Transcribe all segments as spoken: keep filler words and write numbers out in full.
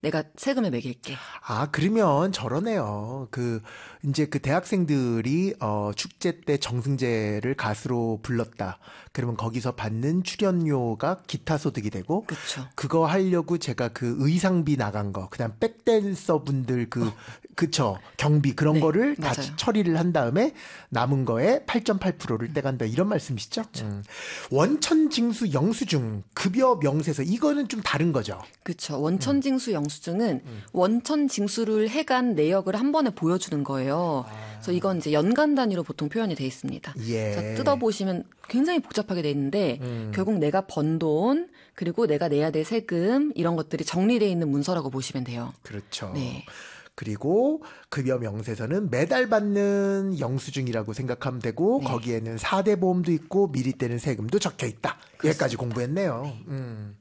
내가 세금을 매길게. 아, 그러면 저러네요. 그, 이제 그 대학생들이, 어, 축제 때 정승재를 가수로 불렀다. 그러면 거기서 받는 출연료가 기타 소득이 되고, 그쵸. 그거 하려고 제가 그 의상비 나간 거, 그 다음 백댄서 분들 그, 어. 그쵸. 경비 그런 네, 거를 다 맞아요. 처리를 한 다음에 남은 거에 팔 점 팔 퍼센트를 떼간다. 이런 말씀이시죠? 음. 원천징수 영수증, 급여 명세서, 이거는 좀 다른 거죠? 그쵸. 원천징수 영수증은 음. 원천징수를 해간 내역을 한 번에 보여주는 거예요. 아. 그래서 이건 이제 연간 단위로 보통 표현이 돼 있습니다. 예. 그래서 뜯어보시면 굉장히 복잡하게 돼 있는데 음. 결국 내가 번 돈, 그리고 내가 내야 될 세금 이런 것들이 정리되어 있는 문서라고 보시면 돼요. 그렇죠. 네. 그리고 급여 명세서는 매달 받는 영수증이라고 생각하면 되고 네. 거기에는 사 대 보험도 있고 미리 떼는 세금도 적혀 있다. 그렇습니다. 여기까지 공부했네요. 네. 음.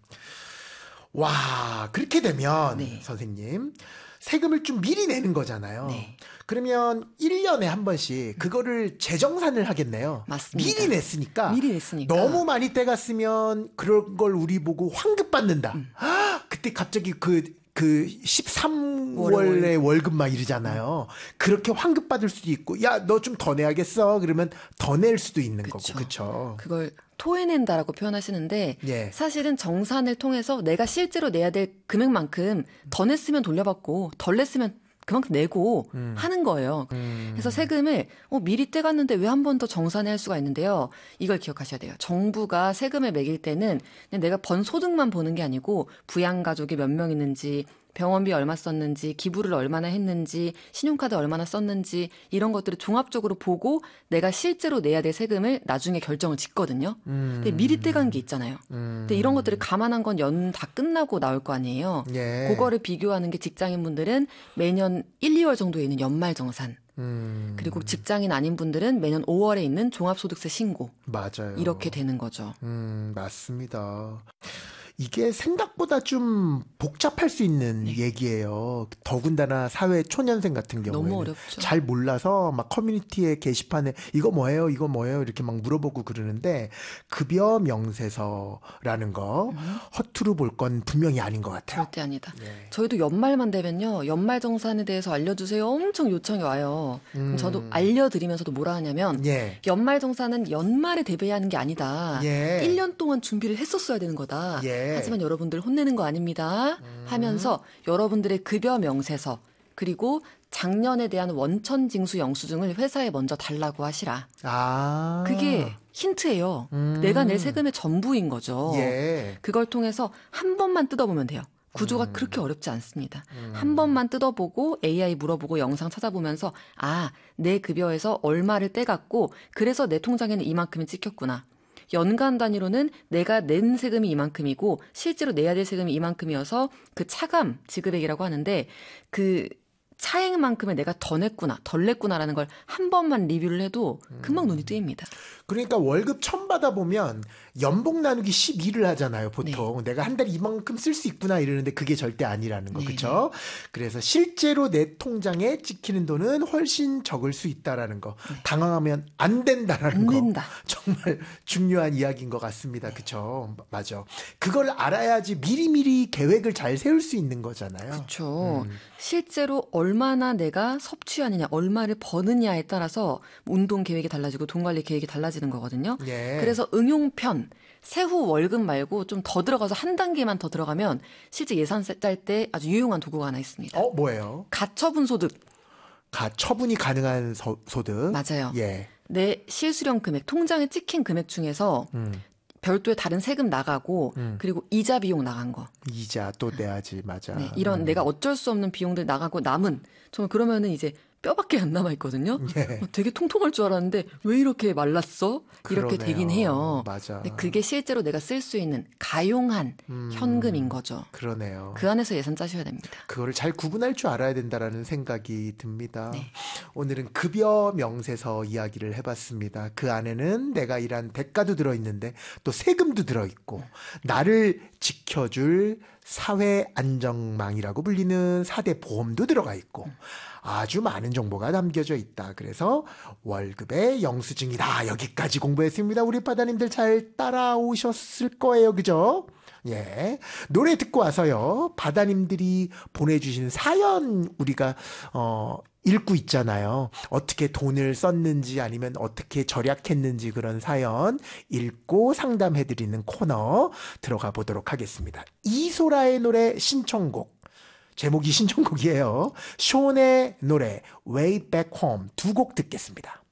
와, 그렇게 되면 네. 선생님 세금을 좀 미리 내는 거잖아요. 네. 그러면 일 년에 한 번씩 그거를 재정산을 하겠네요. 맞습니다. 미리 냈으니까. 미리 냈으니까. 너무 많이 떼갔으면 그런 걸 우리 보고 환급 받는다. 음. 그때 갑자기 그, 그 십삼 월에 월급 막 이러잖아요. 그렇게 환급 받을 수도 있고, 야, 너 좀 더 내야겠어. 그러면 더 낼 수도 있는 그쵸. 거고, 그렇죠. 그걸 토해낸다라고 표현하시는데 예. 사실은 정산을 통해서 내가 실제로 내야 될 금액만큼 더 냈으면 돌려받고 덜 냈으면 그만큼 내고 음. 하는 거예요. 음. 그래서 세금을 어, 미리 떼갔는데 왜 한 번 더 정산할 수가 있는데요. 이걸 기억하셔야 돼요. 정부가 세금을 매길 때는 그냥 내가 번 소득만 보는 게 아니고 부양가족이 몇 명 있는지, 병원비 얼마 썼는지, 기부를 얼마나 했는지, 신용카드 얼마나 썼는지 이런 것들을 종합적으로 보고 내가 실제로 내야 될 세금을 나중에 결정을 짓거든요. 음. 근데 미리 떼간 게 있잖아요. 음. 근데 이런 것들을 감안한 건 연 다 끝나고 나올 거 아니에요. 예. 그거를 비교하는 게 직장인분들은 매년 일, 이월 정도에 있는 연말정산. 음. 그리고 직장인 아닌 분들은 매년 오월에 있는 종합소득세 신고. 맞아요. 이렇게 되는 거죠. 음, 맞습니다. 이게 생각보다 좀 복잡할 수 있는 네. 얘기예요. 더군다나 사회 초년생 같은 경우에는 너무 어렵죠. 잘 몰라서 막 커뮤니티에 게시판에 이거 뭐예요? 이거 뭐예요? 이렇게 막 물어보고 그러는데 급여 명세서라는 거 음. 허투루 볼 건 분명히 아닌 것 같아요. 절대 아니다. 네. 저희도 연말만 되면요. 연말정산에 대해서 알려주세요. 엄청 요청이 와요. 음. 저도 알려드리면서도 뭐라 하냐면 예. 연말정산은 연말에 대비하는 게 아니다. 예. 일 년 동안 준비를 했었어야 되는 거다. 예. 하지만 여러분들 혼내는 거 아닙니다. 음. 하면서 여러분들의 급여 명세서 그리고 작년에 대한 원천징수 영수증을 회사에 먼저 달라고 하시라. 아. 그게 힌트예요. 음. 내가 낼 세금의 전부인 거죠. 예. 그걸 통해서 한 번만 뜯어보면 돼요. 구조가 음. 그렇게 어렵지 않습니다. 음. 한 번만 뜯어보고 에이아이 물어보고 영상 찾아보면서 아, 내 급여에서 얼마를 떼갔고 그래서 내 통장에는 이만큼이 찍혔구나. 연간 단위로는 내가 낸 세금이 이만큼이고 실제로 내야 될 세금이 이만큼이어서 그 차감 지급액이라고 하는데 그 차액만큼을 내가 더 냈구나, 덜 냈구나라는 걸 한 번만 리뷰를 해도 금방 눈이 뜨입니다. 그러니까 월급 천 받아보면 연봉 나누기 십이를 하잖아요, 보통. 네. 내가 한 달에 이만큼 쓸 수 있구나 이러는데 그게 절대 아니라는 거, 네. 그렇죠? 그래서 실제로 내 통장에 찍히는 돈은 훨씬 적을 수 있다라는 거. 네. 당황하면 안 된다라는 안 거. 된다. 정말 중요한 이야기인 것 같습니다, 네. 그렇죠? 맞아. 그걸 알아야지 미리미리 계획을 잘 세울 수 있는 거잖아요. 그렇죠. 음. 실제로 얼마나 내가 섭취하느냐, 얼마를 버느냐에 따라서 운동 계획이 달라지고 돈 관리 계획이 달라지는 거거든요. 예. 그래서 응용편, 세후 월급 말고 좀 더 들어가서 한 단계만 더 들어가면 실제 예산 짤 때 아주 유용한 도구가 하나 있습니다. 어, 뭐예요? 가처분 소득. 가처분이 가능한 소, 소득. 맞아요. 예. 내 실수령 금액, 통장에 찍힌 금액 중에서 음. 별도의 다른 세금 나가고 음. 그리고 이자 비용 나간 거. 이자 또 내야지, 맞아. 네, 이런 음. 내가 어쩔 수 없는 비용들 나가고 남은 정말 그러면은 이제 뼈밖에 안 남아 있거든요. 예. 어, 되게 통통할 줄 알았는데 왜 이렇게 말랐어? 이렇게 그러네요. 되긴 해요. 맞아. 근데 그게 실제로 내가 쓸 수 있는 가용한 음, 현금인 거죠. 그러네요. 그 안에서 예산 짜셔야 됩니다. 그거를 잘 구분할 줄 알아야 된다라는 생각이 듭니다. 네. 오늘은 급여 명세서 이야기를 해봤습니다. 그 안에는 내가 일한 대가도 들어있는데 또 세금도 들어있고 나를 지켜줄 사회 안정망이라고 불리는 사 대 보험도 들어가 있고 아주 많은 정보가 담겨져 있다. 그래서 월급의 영수증이다. 여기까지 공부했습니다. 우리 바다님들 잘 따라오셨을 거예요. 그죠? 예. 노래 듣고 와서요. 바다님들이 보내주신 사연 우리가 어 읽고 있잖아요. 어떻게 돈을 썼는지 아니면 어떻게 절약했는지 그런 사연 읽고 상담해드리는 코너 들어가 보도록 하겠습니다. 이소라의 노래 신청곡. 제목이 신청곡이에요. 숀의 노래 Way Back Home 두 곡 듣겠습니다.